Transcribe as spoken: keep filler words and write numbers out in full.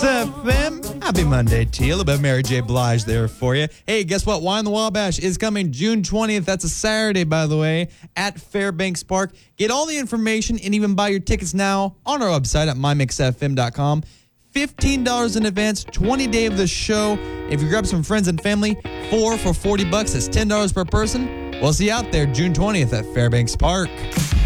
Mix F M. Happy Monday to you. A little bit of Mary J. Blige there for you. Hey, guess what? Wine the Wabash is coming June twentieth. That's a Saturday, by the way, at Fairbanks Park. Get all the information and even buy your tickets now on our website at my mix f m dot com. fifteen dollars in advance, twenty day of the show. If you grab some friends and family, four for forty bucks. That's ten dollars per person. We'll see you out there June twentieth at Fairbanks Park.